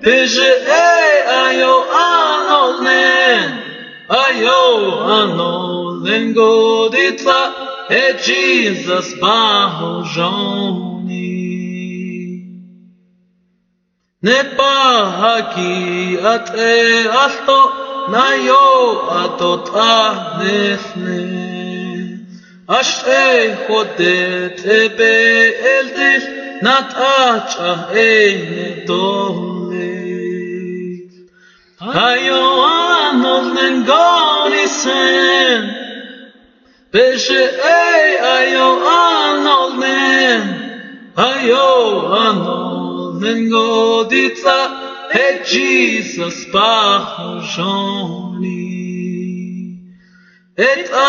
Beje ayo anolen goditza Jesus bahojoni. Nepahaki ate alto nayo atota nefne. Ashte chodet ebe eldil natacha dole. Ayo anolen godisen. Beje ayo anolen goditza Jesus bahojoni.